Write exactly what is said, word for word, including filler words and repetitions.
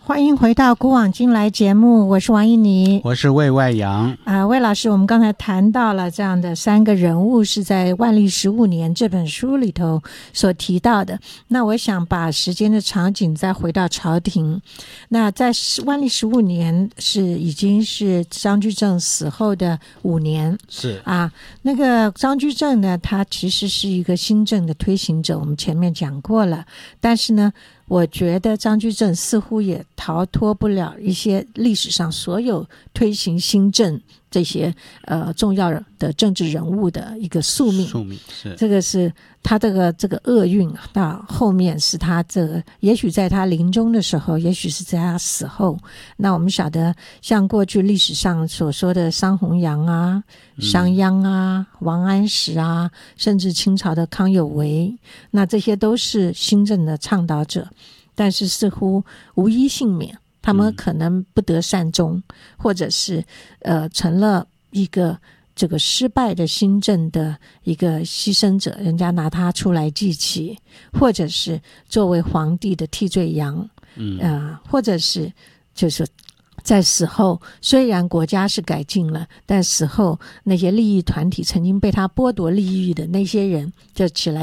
欢迎回到古往今来节目，我是王一妮， 我是魏外阳。 啊、呃，魏老师，我们刚才谈到了这样的三个人物是在《万历十五年》这本书里头所提到的。那我想把时间的场景再回到朝廷。那在万历十五年是已经是张居正死后的五年， 是啊，那个张居正呢，他其实是一个新政的推行者，我们前面讲过了。但是呢，我觉得张居正似乎也逃脱不了一些历史上所有推行新政这些呃重要的政治人物的一个宿命。 宿命是这个是他这个这个厄运啊，到后面是他这个，也许在他临终的时候，也许是在他死后。那我们晓得，像过去历史上所说的桑弘羊啊、商鞅啊、王安石啊，甚至清朝的康有为，那这些都是新政的倡导者，但是似乎无一幸免，他们可能不得善终，或者是呃成了一个这个失败的新政的一个牺牲者，人家拿他出来祭旗，或者是作为皇帝的替罪羊，嗯、呃，或者是就是在死后，虽然国家是改进了，但死后那些利益团体曾经被他剥夺利益的那些人就起来